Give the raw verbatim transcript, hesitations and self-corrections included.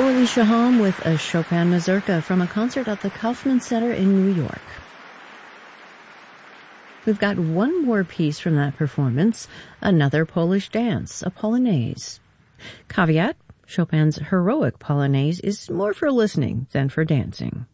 Orly Shaham with a Chopin mazurka from a concert at the Kaufman Center in New York. We've got one more piece from that performance, another Polish dance, a polonaise. Caveat, Chopin's heroic polonaise is more for listening than for dancing.